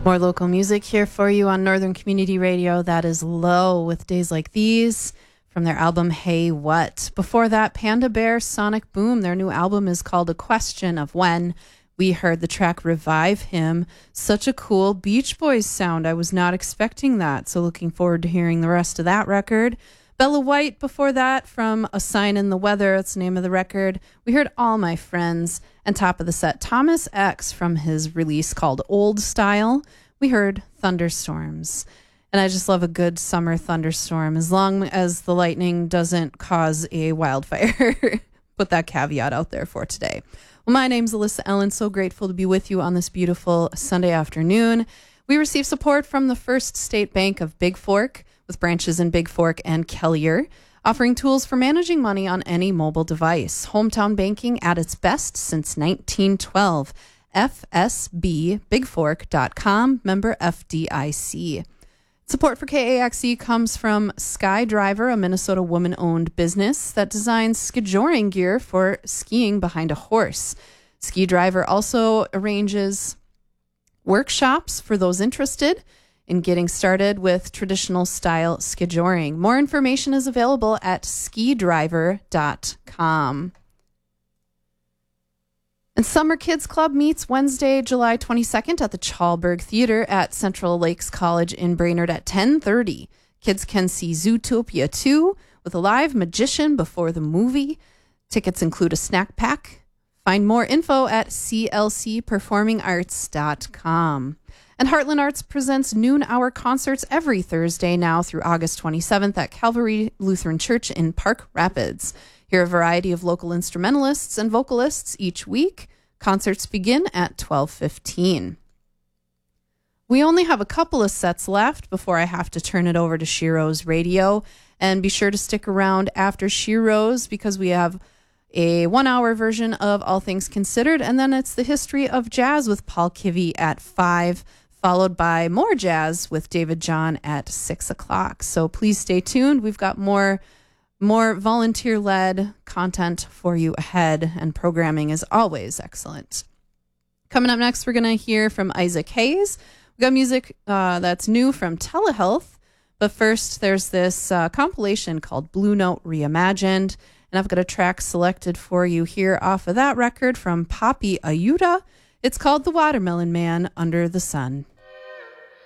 More local music here for you on Northern Community Radio. That is Low with Days Like These from their album Hey What. Before that, Panda Bear, Sonic Boom. Their new album is called A Question of When. We heard the track Revive Him. Such a cool Beach Boys sound. I was not expecting that, so looking forward to hearing the rest of that record. Bella White before that from A Sign in the Weather. That's the name of the record. We heard All My Friends. And top of the set, Thomas X from his release called Old Style. We heard Thunderstorms. And I just love a good summer thunderstorm as long as the lightning doesn't cause a wildfire. Put that caveat out there for today. Well, my name's Alyssa Ellen. So grateful to be with you on this beautiful Sunday afternoon. We receive support from the First State Bank of Big Fork with branches in Big Fork and Kelliher, offering tools for managing money on any mobile device. Hometown banking at its best since 1912. FSBBigfork.com, member FDIC. Support for KAXE comes from Sky Driver, a Minnesota woman-owned business that designs skijoring gear for skiing behind a horse. Ski Driver also arranges workshops for those interested in getting started with traditional style skijoring. More information is available at skidriver.com. And Summer Kids Club meets Wednesday, July 22nd at the Chalberg Theater at Central Lakes College in Brainerd at 10:30. Kids can see Zootopia 2 with a live magician before the movie. Tickets include a snack pack. Find more info at clcperformingarts.com. And Heartland Arts presents noon hour concerts every Thursday now through August 27th at Calvary Lutheran Church in Park Rapids. Hear a variety of local instrumentalists and vocalists each week. Concerts begin at 12:15. We only have a couple of sets left before I have to turn it over to Shiro's Radio. And be sure to stick around after Shiro's because we have a 1-hour version of All Things Considered. And then it's the history of jazz with Paul Kivy at 5, followed by more jazz with David John at 6 o'clock. So please stay tuned. We've got more volunteer-led content for you ahead, and programming is always excellent. Coming up next, we're going to hear from Isaac Hayes. We got music that's new from Telehealth, but first there's this compilation called Blue Note Reimagined, and I've got a track selected for you here off of that record from Papi Ayuda. It's called The Watermelon Man Under the Sun.